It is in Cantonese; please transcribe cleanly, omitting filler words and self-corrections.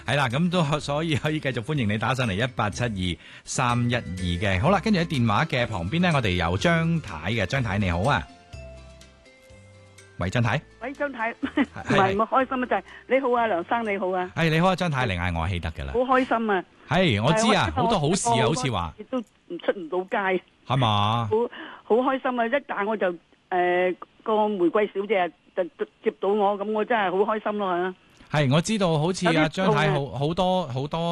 係啦，咁都所以可以繼續歡迎你打上嚟1872-312嘅。好啦，跟住喺電話嘅旁邊呢，我哋有張太嘅。張太你好啊，喂，張太， 喂，張太，唔係我開心啊，就係你好啊，梁生你好啊， 你好啊，張太，你嗌我希得噶啦， 好開心啊， 係我知啊，好多好事啊，好似話， 亦都出唔到街， 係嘛， 好開心啊，一旦我就個玫瑰小姐就接到我，咁我真係好開心咯嚇。 係我知道，好似阿張太好多。